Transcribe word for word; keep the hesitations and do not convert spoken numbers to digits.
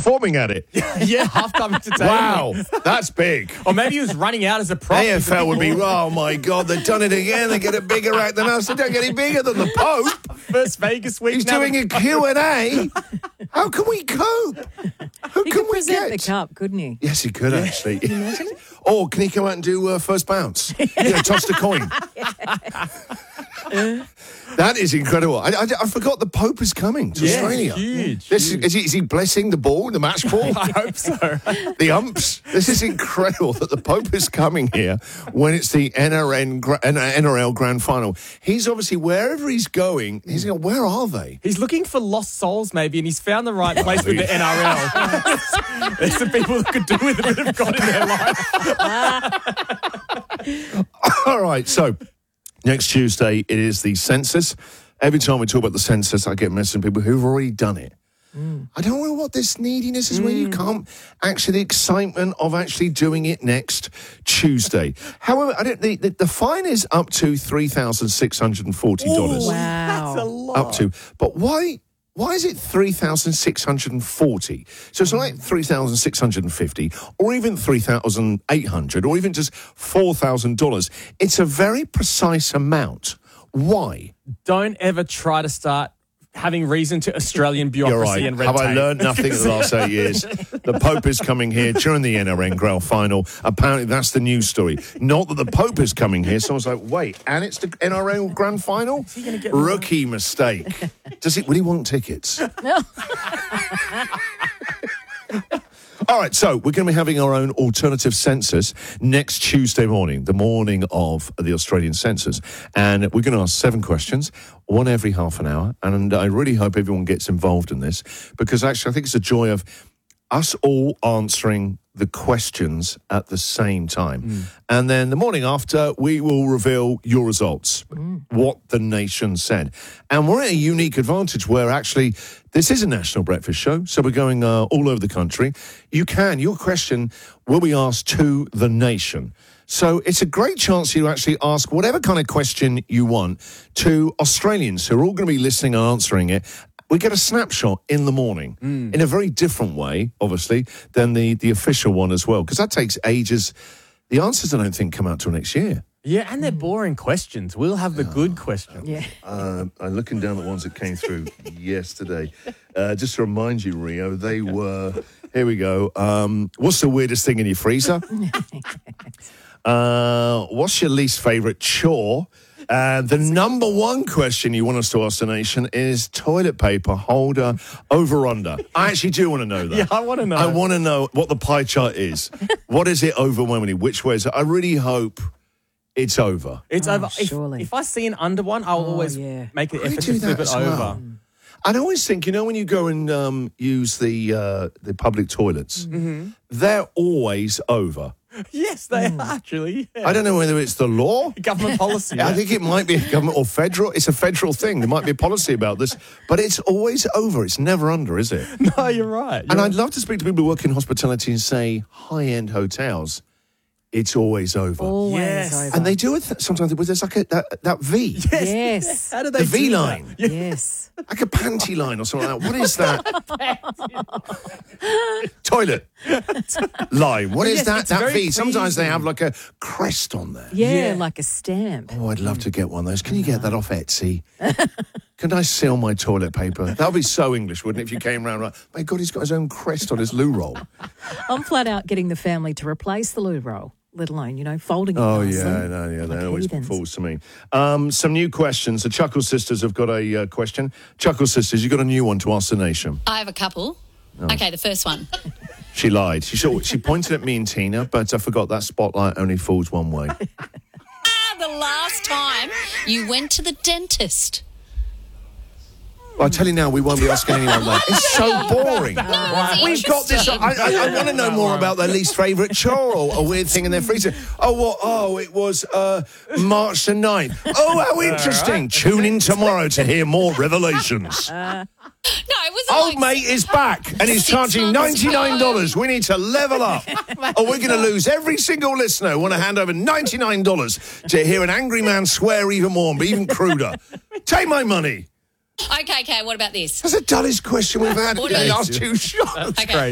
performing at it. Yeah, halftime entertainment. Wow, that's big. Or maybe he was running out as a prop. A F L would be, oh my God, they've done it again. They get a bigger act than us. They don't get any bigger than the Pope. First Vegas week. He's now. doing a Q and A. How can we cope? Who He can could we present get? the cup, couldn't he? Yes, he could actually. Or can he come out and do uh, first bounce? You know, toss the coin. That is incredible. I, I, I forgot the Pope is coming to Yeah, Australia. huge, This huge. Is, is, he, is he blessing the ball, the match ball? I hope so. The umps. This is incredible that the Pope is coming here when it's the N R N, gra- N R L Grand Final. He's obviously, wherever he's going, he's going, where are they? He's looking for lost souls, maybe, and he's found the right place with the N R L. There's some people that could do with a bit of God in their life. All right, so next Tuesday, it is the census. Every time we talk about the census, I get messages from people who've already done it. Mm. I don't know what this neediness is mm. where you can't actually, the excitement of actually doing it next Tuesday. However, I don't, the, the, the fine is up to three thousand six hundred forty dollars. Ooh, Wow. That's a lot. Up to. But why... Why is it three thousand six hundred forty? So it's not like three thousand six hundred fifty or even three thousand eight hundred or even just four thousand dollars. It's a very precise amount. Why? Don't ever try to start having reason to Australian bureaucracy You're right. and red Have tape. I learned nothing in the last eight years? The Pope is coming here during the N R N Grand Final. Apparently, that's the news story. Not that the Pope is coming here. Someone's like, wait, and it's the N R N Grand Final? Is he gonna get Rookie mistake. Does it? Will he want tickets? No. All right, so we're going to be having our own alternative census next Tuesday morning, the morning of the Australian census. And we're going to ask seven questions, one every half an hour. And I really hope everyone gets involved in this because actually I think it's a joy of us all answering the questions at the same time. Mm. And then the morning after, we will reveal your results, mm. what the nation said. And we're at a unique advantage where actually this is a national breakfast show, so we're going uh, all over the country. You can, your question will be asked to the nation. So it's a great chance you actually ask whatever kind of question you want to Australians who are all going to be listening and answering it. We get a snapshot in the morning mm. in a very different way, obviously, than the, the official one as well, because that takes ages. The answers, I don't think, come out till next year. Yeah, and they're boring questions. We'll have the oh, good questions. Yeah. Uh, I'm looking down at the ones that came through yesterday. Uh, just to remind you, Rio, they were, here we go. Um, what's the weirdest thing in your freezer? uh, what's your least favourite chore? And the number one question you want us to ask the nation is toilet paper holder over under. I actually do want to know that. Yeah, I want to know. I want to know what the pie chart is. What is it overwhelmingly? Which way is it? I really hope it's over. It's oh, over. If, surely. if I see an under one, I'll oh, always yeah. make an I effort do to flip that it as over. well. And I always think, you know, when you go and um, use the uh, the public toilets, mm-hmm. they're always over. Yes, they mm. are actually. Yeah. I don't know whether it's the law. Government policy. I think it might be government or federal. It's a federal thing. There might be a policy about this. But it's always over. It's never under, is it? No, you're right. You're and right. I'd love to speak to people who work in hospitality and say high-end hotels. It's always over. Always yes. over. And they do it th- sometimes with there's like a, that, that V. Yes. Yes. How do they The V do line. That? Yes. Like a panty line or something like that. What is that? Toilet line. What is Yes, that? it's That very V. Sometimes they pleasing. have like a crest on there. Yeah, Yeah. like a stamp. Oh, I'd love to get one of those. Can you get that off Etsy? Can I seal my toilet paper? That would be so English, wouldn't it, if you came round like, my God, he's got his own crest on his loo roll. I'm flat out getting the family to replace the loo roll, let alone, you know, folding it. Oh, nicely. yeah, no, yeah, that Like always heathens. falls to me. Um, some new questions. The Chuckle Sisters have got a uh, question. Chuckle Sisters, you've got a new one to ask the nation. I have a couple. Oh. Okay, the first one. She lied. She sure, she pointed at me and Tina, but I forgot that spotlight only falls one way. Ah, the last time you went to the dentist. Well, I tell you now, we won't be asking anyone that. It's so boring. No, We've got this. I, I, I want to know more about their least favourite chore or a weird thing in their freezer. Oh, what? Oh, it was uh, March the ninth. Oh, how interesting. Tune in tomorrow to hear more revelations. No, it was Old like mate is back and he's Six charging months ninety-nine dollars. ago. We need to level up or we're going to lose every single listener. Want to hand over ninety-nine dollars to hear an angry man swear even more and be even cruder. Take my money. Okay, okay, what about this? That's the dullest question we've had in What the is- last two shots. Okay.